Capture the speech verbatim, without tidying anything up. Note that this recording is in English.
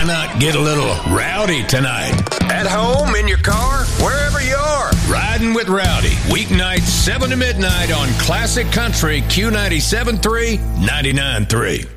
not get a little rowdy tonight? At home, in your car, wherever you are. Riding with Rowdy, weeknights seven to midnight on Classic Country Q ninety-seven point three, ninety-nine point three.